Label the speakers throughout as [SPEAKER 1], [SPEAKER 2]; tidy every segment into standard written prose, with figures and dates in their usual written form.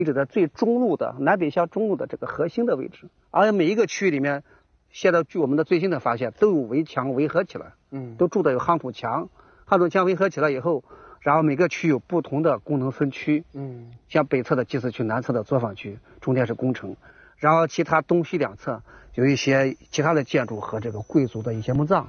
[SPEAKER 1] 位置的最中路的南北向中路的这个核心的位置，而且每一个区域里面，现在据我们的最新的发现，都有围墙围合起来，都筑的有夯土墙，夯土墙围合起来以后，然后每个区有不同的功能分区，像北侧的祭祀区，南侧的作坊区，中间是工程，然后其他东西两侧有一些其他的建筑和这个贵族的一些墓葬，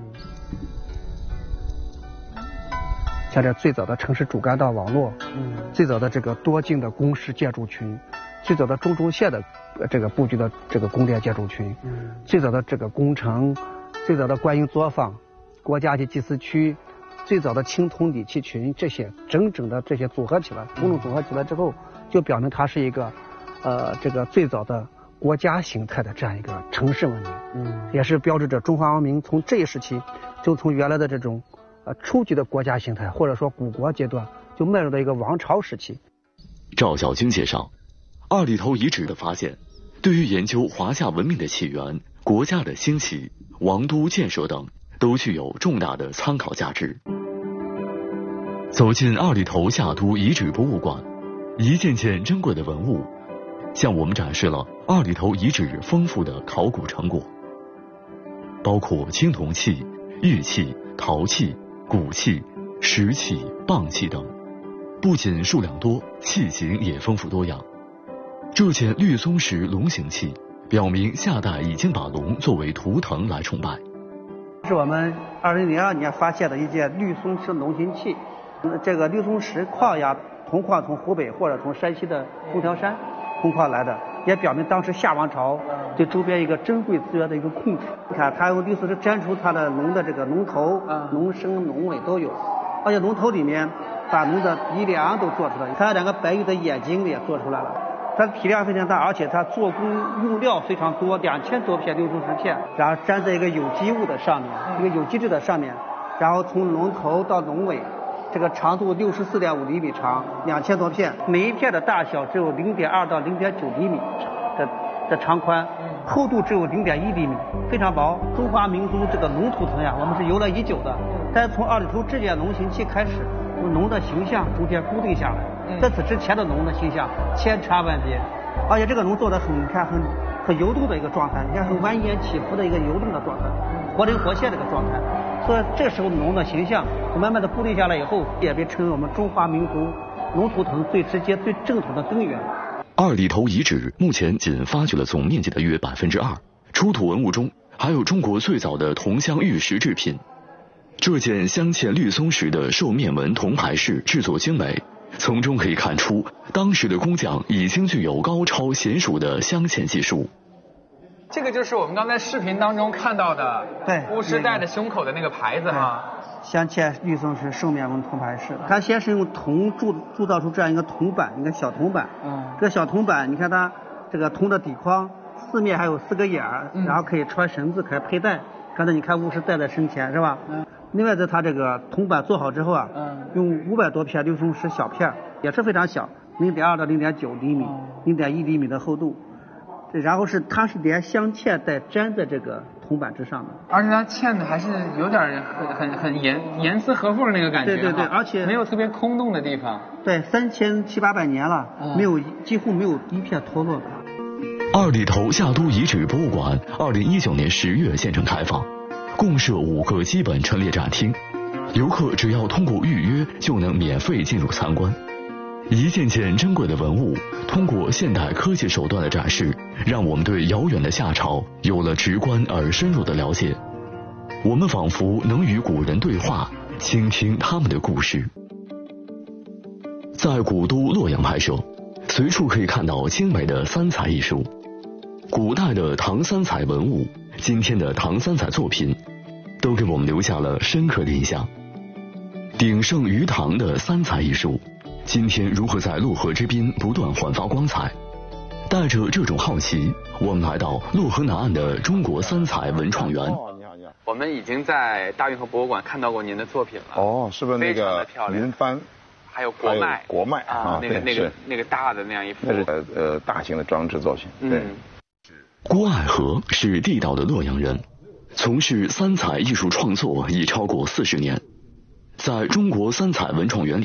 [SPEAKER 1] 像这最早的城市主干道网络，最早的这个多境的公式建筑群，最早的中线的这个布局的这个宫殿建筑群，最早的这个工程，最早的观音作坊，国家级祭祀区，最早的青铜礼器群，这些整整的这些组合起来，种种组合起来之后，就表明它是一个这个最早的国家形态的这样一个城市文明，也是标志着中华文明从这一时期就从原来的这种初级的国家形态或者说古国阶段，就迈入了一个王朝时期。
[SPEAKER 2] 赵小军介绍，二里头遗址的发现，对于研究华夏文明的起源、国家的兴起、王都建设等，都具有重大的参考价值。走进二里头夏都遗址博物馆，一件件珍贵的文物，向我们展示了二里头遗址丰富的考古成果，包括青铜器、玉器、陶器、骨器、石器、蚌器等，不仅数量多，器型也丰富多样。这件绿松石龙形器表明夏代已经把龙作为图腾来崇拜。
[SPEAKER 1] 是我们2002年发现的一件绿松石龙形器，这个绿松石矿呀，铜矿从湖北或者从山西的东条山铜矿来的，也表明当时夏王朝对周边一个珍贵资源的一个控制。你看，它用绿松石粘出它的龙的这个龙头、龙身、龙尾都有，而且龙头里面把龙的鼻梁都做出来，它两个白玉的眼睛也做出来了。它的体量非常大，而且它做工用料非常多，2000多片绿松石片，然后粘在一个有机物的上面，一个有机质的上面，然后从龙头到龙尾，这个长度64.5厘米长，2000多片，每一片的大小只有0.2到0.9厘米的长宽，厚度只有0.1厘米，非常薄。中华民族这个龙图腾呀，我们是由来已久的，但是从二里头这件龙形器开始，龙的形象逐渐固定下来。在此之前的龙的形象千差万别，而且这个龙做的很游动的一个状态，你看很蜿蜒起伏的一个游动的状态，活灵活现的一个状态。所以这时候龙的形象慢慢的固定下来以后，也被称为我们中华民族龙图腾最直接、最正统的根源。
[SPEAKER 2] 二里头遗址目前仅发掘了总面积的约2%，出土文物中还有中国最早的铜镶玉石制品。这件镶嵌绿松石的兽面纹铜牌饰制作精美，从中可以看出当时的工匠已经具有高超娴熟的镶嵌技术。
[SPEAKER 3] 这个就是我们刚才视频当中看到的，
[SPEAKER 1] 对，
[SPEAKER 3] 巫师戴的胸口的那个牌子吗？
[SPEAKER 1] 镶嵌绿松石兽面纹铜牌饰，它先是用铜铸造出这样一个铜板，一个小铜板。这个小铜板，你看它这个铜的底框，四面还有4个眼儿，然后可以穿绳子，可以佩戴。刚才你看巫师戴在身前是吧？另外，在它这个铜板做好之后啊，用500多片绿松石小片，也是非常小，0.2到0.9厘米，0.1厘米的厚度。然后它是连镶嵌带粘在这个铜板之上的，
[SPEAKER 3] 而且它嵌的还是有点很严丝合缝的那个感觉。
[SPEAKER 1] 对，而且
[SPEAKER 3] 没有特别空洞的地方。
[SPEAKER 1] 对，3700-800年了，几乎没有一片脱落的。
[SPEAKER 2] 二里头夏都遗址博物馆2019年10月现场开放，共设5个基本陈列展厅，游客只要通过预约就能免费进入参观。一件件珍贵的文物，通过现代科技手段的展示，让我们对遥远的夏朝有了直观而深入的了解。我们仿佛能与古人对话，倾听他们的故事。在古都洛阳拍摄，随处可以看到精美的三彩艺术。古代的唐三彩文物，今天的唐三彩作品，都给我们留下了深刻的印象。鼎盛于唐的三彩艺术，今天如何在洛河之滨不断焕发光彩？带着这种好奇，我们来到洛河南岸的中国三彩文创园。
[SPEAKER 3] 你好，我们已经在大运河博物馆看到过您的作品了。
[SPEAKER 4] 是不是那个云帆？
[SPEAKER 3] 还有国脉啊，那个大的那样一幅，
[SPEAKER 4] 那是大型的装置作品。对。
[SPEAKER 2] 郭爱和是地道的洛阳人，从事三彩艺术创作已超过40年。在中国三彩文创园里，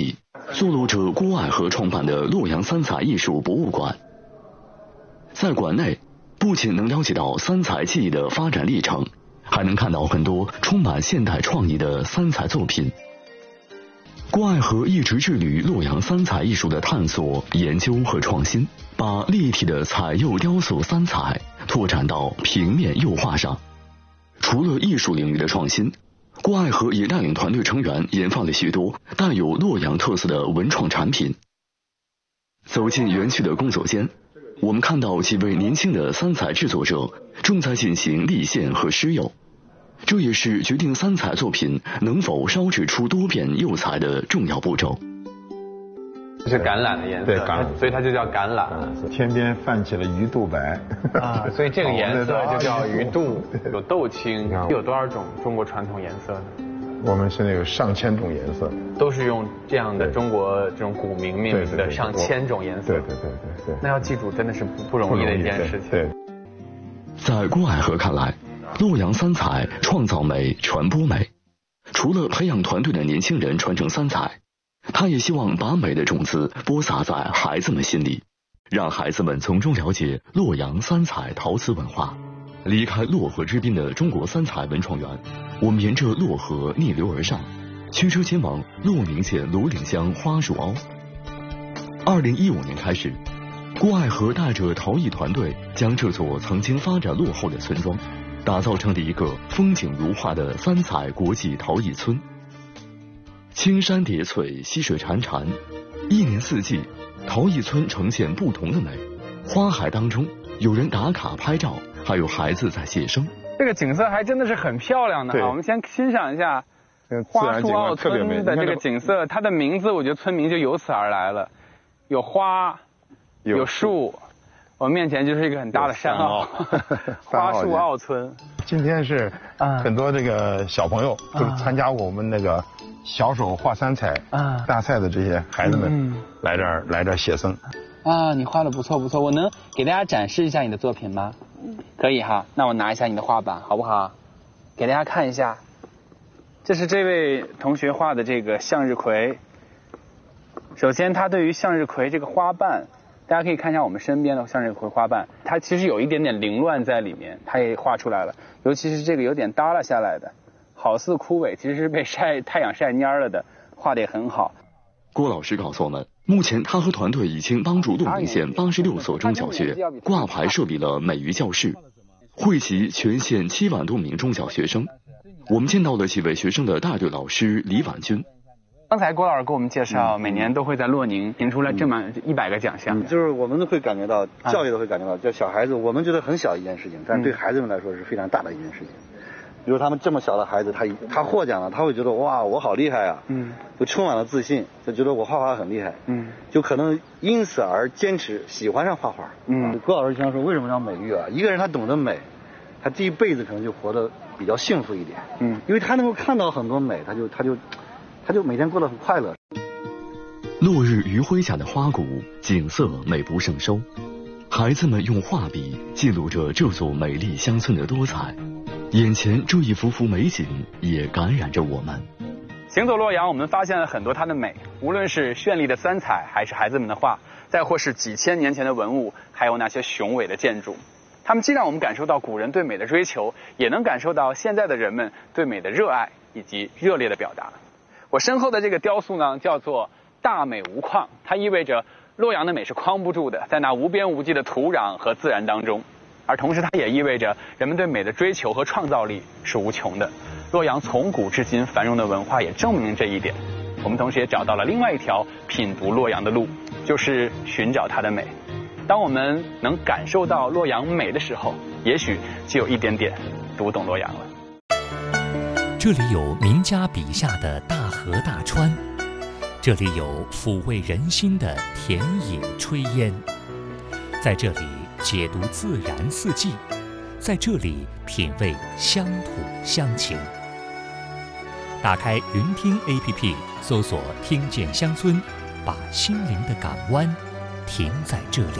[SPEAKER 2] 坐落着郭爱河创办的洛阳三彩艺术博物馆。在馆内，不仅能了解到三彩技艺的发展历程，还能看到很多充满现代创意的三彩作品。郭爱河一直致力于洛阳三彩艺术的探索、研究和创新，把立体的彩釉雕塑三彩拓展到平面釉画上。除了艺术领域的创新，郭爱河也带领团队成员研发了许多带有洛阳特色的文创产品。走进园区的工作间，我们看到几位年轻的三彩制作者正在进行立线和施釉，这也是决定三彩作品能否烧制出多变釉彩的重要步骤。
[SPEAKER 3] 这是橄榄的颜色，
[SPEAKER 4] 对，橄榄，
[SPEAKER 3] 所以它就叫橄榄。
[SPEAKER 4] 天边泛起了鱼肚白
[SPEAKER 3] 啊，所以这个颜色就叫鱼肚，有豆青。有多少种中国传统颜色呢？
[SPEAKER 4] 我们现在有上千种颜色，
[SPEAKER 3] 都是用这样的中国这种古名命名的上千种颜色。
[SPEAKER 4] 对。
[SPEAKER 3] 那要记住真的是不容易的一件事情。
[SPEAKER 4] 对。
[SPEAKER 2] 在郭爱河看来，洛阳三彩创造美、传播美。除了培养团队的年轻人传承三彩，他也希望把美的种子播撒在孩子们心里，让孩子们从中了解洛阳三彩陶瓷文化。离开洛河之滨的中国三彩文创园，我们沿着洛河逆流而上，驱车前往洛宁县罗岭乡花树凹。2015年开始，郭爱河带着陶艺团队将这座曾经发展落后的村庄打造成了一个风景如画的三彩国际陶艺村。青山叠翠，溪水潺潺，一年四季，陶艺村呈现不同的美。花海当中，有人打卡拍照，还有孩子在写生。
[SPEAKER 3] 这个景色还真的是很漂亮的啊！我们先欣赏一下花树凹村的这个景色，它的名字我觉得村名就由此而来了，有花，有树。我们面前就是一个很大的山坳，花树凹村。
[SPEAKER 4] 今天是很多这个小朋友，就是参加我们那个小手画三彩大赛的这些孩子们来这儿写生。
[SPEAKER 3] 啊，你画的不错不错，我能给大家展示一下你的作品吗？可以哈，那我拿一下你的画板好不好？给大家看一下，这是这位同学画的这个向日葵。首先，他对于向日葵这个花瓣，大家可以看一下我们身边的向日葵花瓣，它其实有一点点凌乱在里面，它也画出来了。尤其是这个有点耷拉下来的，好似枯萎，其实是被太阳晒蔫了的，画的也很好。
[SPEAKER 2] 郭老师告诉我们，目前他和团队已经帮助洛宁县86所中小学挂牌设立了美育教室，惠及全县7万多名中小学生。我们见到了几位学生的带队老师李婉君。
[SPEAKER 3] 刚才郭老师给我们介绍，每年都会在洛宁评出来这么100个奖项。
[SPEAKER 1] 就是我们都会感觉到，教育都会感觉到，就小孩子，我们觉得很小一件事情，但是对孩子们来说是非常大的一件事情。比如他们这么小的孩子，他获奖了，他会觉得哇，我好厉害啊，就充满了自信，就觉得我画画很厉害，就可能因此而坚持喜欢上画画。郭老师经常说，为什么要美育啊？一个人他懂得美，他这一辈子可能就活得比较幸福一点。因为他能够看到很多美，他就每天过得很快乐。
[SPEAKER 2] 落日余晖下的花谷，景色美不胜收。孩子们用画笔记录着这座美丽乡村的多彩，眼前这一幅幅美景也感染着我们。
[SPEAKER 3] 行走洛阳，我们发现了很多它的美，无论是绚丽的三彩，还是孩子们的画，再或是几千年前的文物，还有那些雄伟的建筑。它们既让我们感受到古人对美的追求，也能感受到现在的人们对美的热爱以及热烈的表达。我身后的这个雕塑呢，叫做大美无框，它意味着洛阳的美是框不住的，在那无边无际的土壤和自然当中。而同时它也意味着人们对美的追求和创造力是无穷的。洛阳从古至今繁荣的文化也证明这一点。我们同时也找到了另外一条品读洛阳的路，就是寻找它的美。当我们能感受到洛阳美的时候，也许就有一点点读懂洛阳了。
[SPEAKER 5] 这里有名家笔下的大河大川，这里有抚慰人心的田野炊烟，在这里解读自然四季，在这里品味乡土乡情。打开云听 APP， 搜索“听见乡村”，把心灵的港湾停在这里。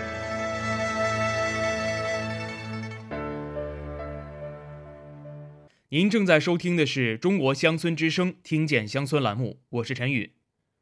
[SPEAKER 6] 您正在收听的是中国乡村之声听见乡村栏目，我是陈宇。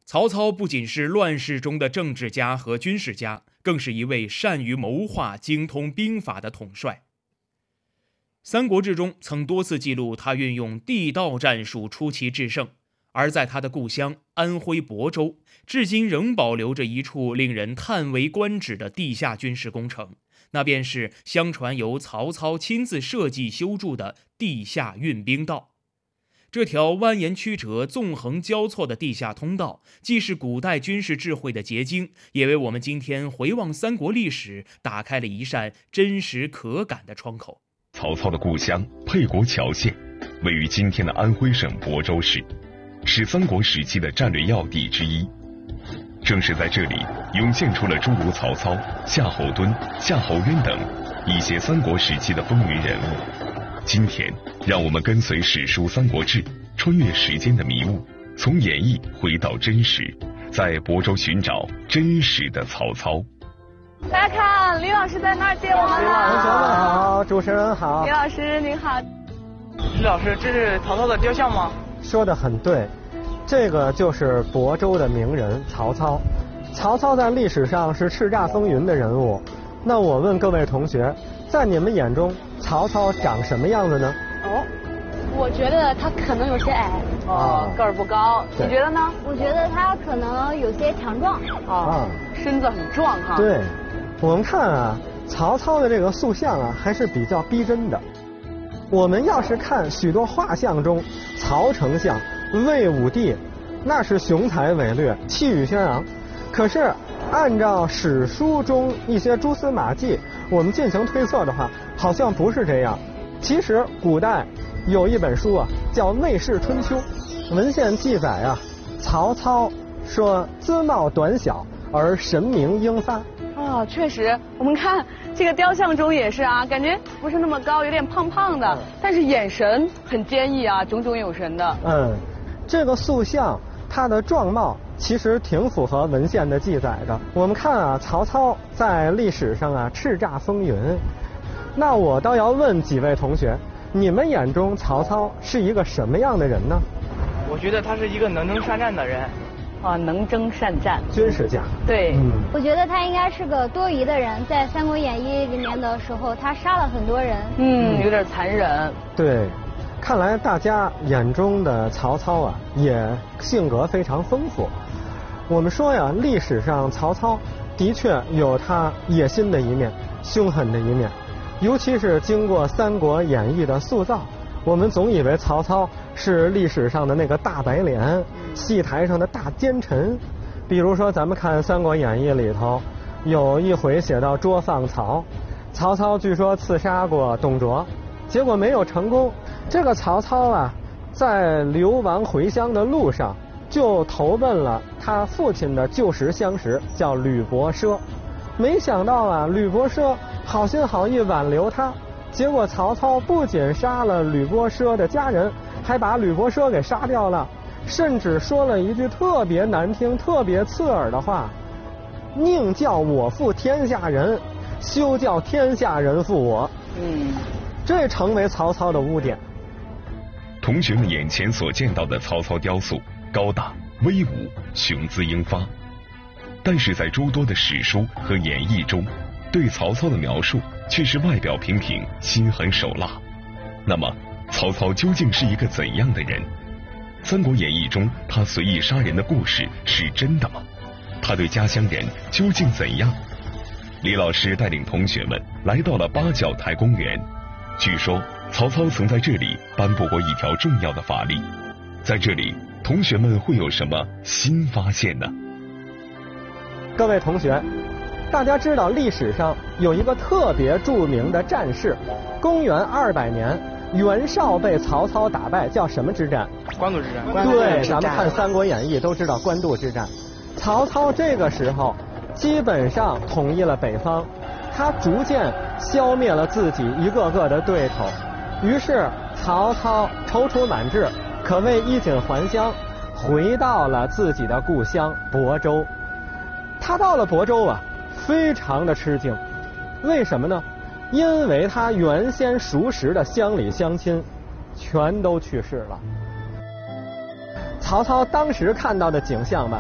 [SPEAKER 6] 曹操不仅是乱世中的政治家和军事家，更是一位善于谋划、精通兵法的统帅。《三国志》中曾多次记录他运用地道战术出奇制胜，而在他的故乡安徽亳州，至今仍保留着一处令人叹为观止的地下军事工程，那便是相传由曹操亲自设计修筑的地下运兵道。这条蜿蜒曲折、纵横交错的地下通道，既是古代军事智慧的结晶，也为我们今天回望三国历史打开了一扇真实可感的窗口。
[SPEAKER 7] 曹操的故乡沛国谯县，位于今天的安徽省亳州市，是三国时期的战略要地之一。正是在这里，涌现出了诸如曹操、夏侯惇、夏侯渊等一些三国时期的风云人物。今天，让我们跟随史书《三国志》，穿越时间的迷雾，从演绎回到真实，在亳州寻找真实的曹操。
[SPEAKER 8] 大家看，李老师在那儿接我们了。
[SPEAKER 9] 同学们好，主持人好。
[SPEAKER 8] 李老师您好。
[SPEAKER 10] 李老师，这是曹操的雕像吗？
[SPEAKER 9] 说得很对，这个就是亳州的名人曹操。曹操在历史上是叱咤风云的人物。那我问各位同学，在你们眼中，曹操长什么样子呢？
[SPEAKER 8] 我觉得他可能有些矮，个儿不高。你觉得呢？
[SPEAKER 11] 我觉得他可能有些强壮，
[SPEAKER 8] 身子很壮哈。
[SPEAKER 9] 对，我们看啊，曹操的这个塑像啊，还是比较逼真的。我们要是看许多画像中，曹丞相、魏武帝，那是雄才伟略、气宇轩昂。可是按照史书中一些蛛丝马迹，我们进行推测的话，好像不是这样。其实古代有一本书啊，叫《魏氏春秋》，文献记载啊，曹操说姿貌短小而神明英发。
[SPEAKER 8] 确实，我们看这个雕像中也是啊，感觉不是那么高，有点胖胖的，但是眼神很坚毅啊，炯炯有神的。
[SPEAKER 9] 这个塑像它的状貌其实挺符合文献的记载的。我们看啊，曹操在历史上啊叱咤风云。那我倒要问几位同学，你们眼中曹操是一个什么样的人呢？
[SPEAKER 10] 我觉得他是一个能征善战的人。
[SPEAKER 8] 能征善战，
[SPEAKER 9] 军事家。
[SPEAKER 8] 对，
[SPEAKER 11] 我觉得他应该是个多疑的人，在《三国演义》里面的时候，他杀了很多人。
[SPEAKER 8] 有点残忍。
[SPEAKER 9] 对，看来大家眼中的曹操啊，也性格非常丰富。我们说呀，历史上曹操的确有他野心的一面、凶狠的一面，尤其是经过《三国演义》的塑造，我们总以为曹操是历史上的那个大白脸，戏台上的大奸臣。比如说咱们看《三国演义》里头有一回写到捉放曹，曹操据说刺杀过董卓，结果没有成功。这个曹操啊，在流亡回乡的路上就投奔了他父亲的旧时相识，叫吕伯奢。没想到啊，吕伯奢好心好意挽留他，结果曹操不仅杀了吕伯奢的家人，还把吕伯奢给杀掉了，甚至说了一句特别难听、特别刺耳的话：宁叫我负天下人，休叫天下人负我。这成为曹操的污点。
[SPEAKER 7] 同学们眼前所见到的曹操雕塑高大威武、雄姿英发，但是在诸多的史书和演义中，对曹操的描述却是外表平平、心狠手辣。那么曹操究竟是一个怎样的人？《三国演义》中他随意杀人的故事是真的吗？他对家乡人究竟怎样？李老师带领同学们来到了八角台公园，据说曹操曾在这里颁布过一条重要的法令，在这里同学们会有什么新发现呢？
[SPEAKER 9] 各位同学，大家知道历史上有一个特别著名的战事，公元200年，袁绍被曹操打败，叫什么之战？
[SPEAKER 10] 官渡之战。
[SPEAKER 9] 对，咱们看《三国演义》都知道官渡之战。曹操这个时候基本上统一了北方，他逐渐消灭了自己一个个的对头，于是曹操踌躇满志，可谓衣锦还乡，回到了自己的故乡亳州。他到了亳州啊，非常的吃惊。为什么呢？因为他原先熟识的乡里乡亲全都去世了。曹操当时看到的景象吧，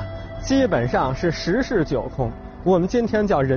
[SPEAKER 9] 基本上是十室九空。我们今天叫人